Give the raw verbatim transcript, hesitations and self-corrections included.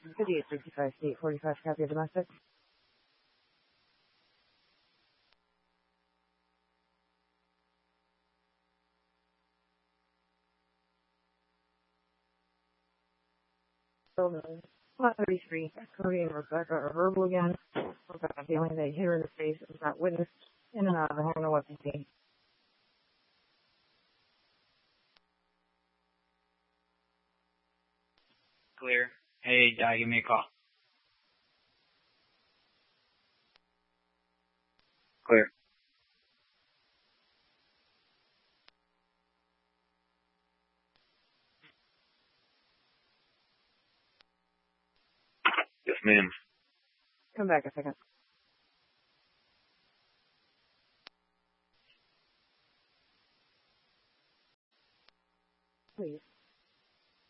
fifty-eight sixty-five, state forty-five, copy of domestic. one thirty-three, Cody and Rebecca are verbal again. Rebecca feeling they hit her in the face. It was not witnessed. In and out of the home, no weapon seen. Clear. Hey, uh, give me a call. Clear. Yes, ma'am. Come back a second. Please.